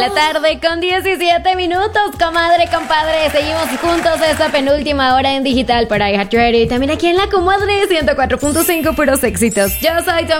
la tarde con 17 minutos, comadre, compadre. Seguimos juntos esta penúltima hora en digital para iHeartRadio y también aquí en la comadre 104.5 puros éxitos. Yo soy tu